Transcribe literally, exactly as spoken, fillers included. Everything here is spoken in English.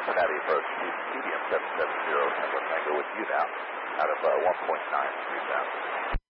Cincinnati approach, medium seven seven zero, Tango Tango with you now, out of uh, one point nine three thousand.